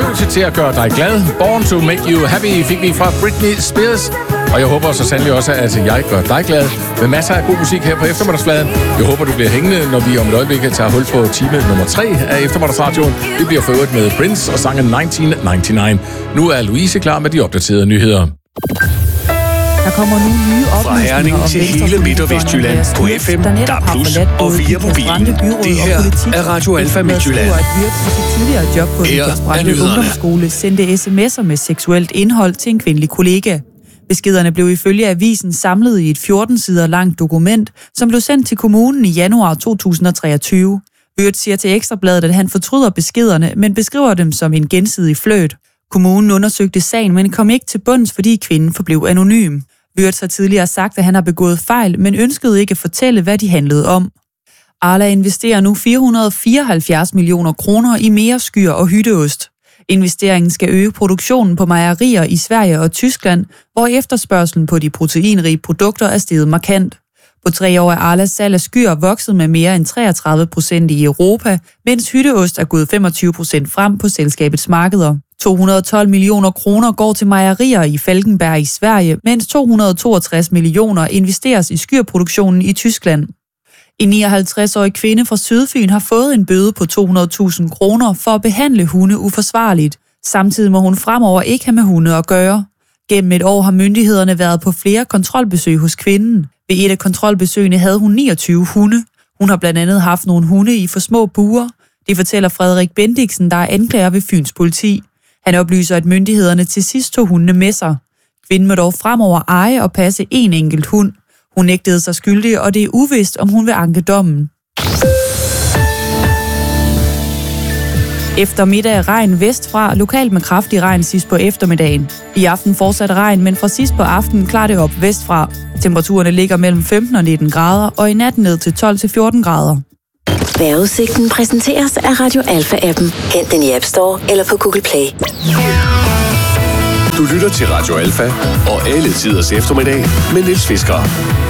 Født til at gøre dig glad. Born to make you happy fik vi fra Britney Spears. Og jeg håber så sandelig også, at jeg gør dig glad med masser af god musik her på eftermiddagsfladen. Jeg håber, du bliver hængende, når vi om et øjeblik tager hul på time nummer 3 af eftermiddagsradioen. Det bliver for øvrigt med Prince og sangen 1999. Nu er Louise klar med de opdaterede nyheder. Der kommer nu nye oplysninger fra Herning til hele Midt- og Vestjylland på FM, DAB+ og via mobilen. Det her er Radio Alfa Midtjylland. Tidligere job på en Brabrande Ungdomsskole sendte sms'er med seksuelt indhold til en kvindelig kollega. Beskederne blev ifølge avisen samlet i et 14 sider langt dokument, som blev sendt til kommunen i januar 2023. Wirtz siger til Ekstrabladet, at han fortryder beskederne, men beskriver dem som en gensidig flirt. Kommunen undersøgte sagen, men kom ikke til bunds, fordi kvinden forblev anonym. Wirtz har tidligere sagt, at han har begået fejl, men ønskede ikke at fortælle, hvad de handlede om. Arla investerer nu 474 millioner kroner i mere skyr og hytteost. Investeringen skal øge produktionen på mejerier i Sverige og Tyskland, hvor efterspørgselen på de proteinrige produkter er steget markant. På 3 år er Arlas salg af skyr vokset med mere end 33% i Europa, mens hytteost er gået 25% frem på selskabets markeder. 212 millioner kroner går til mejerier i Falkenberg i Sverige, mens 262 millioner investeres i skyrproduktionen i Tyskland. En 59-årig kvinde fra Sydfyn har fået en bøde på 200.000 kroner for at behandle hunde uforsvarligt. Samtidig må hun fremover ikke have med hunde at gøre. Gennem et år har myndighederne været på flere kontrolbesøg hos kvinden. Ved et af kontrolbesøgene havde hun 29 hunde. Hun har blandt andet haft nogle hunde i for små buer. Det fortæller Frederik Bendiksen, der er anklager ved Fyns politi. Han oplyser, at myndighederne til sidst tog hundene med sig. Kvinden må dog fremover eje og passe en enkelt hund. Hun nægtede sig skyldig, og det er uvist, om hun vil anke dommen. Eftermiddag regn vestfra, lokalt med kraftig regn sidst på eftermiddagen. I aften fortsat regn, men fra sidst på aftenen klarer det op vestfra. Temperaturerne ligger mellem 15 og 19 grader, og i nat ned til 12-14 grader. Vejrudsigten præsenteres af Radio Alfa-appen. Hent den i App Store eller på Google Play. Du lytter til Radio Alfa og alle tiders eftermiddag med Niels Fisker.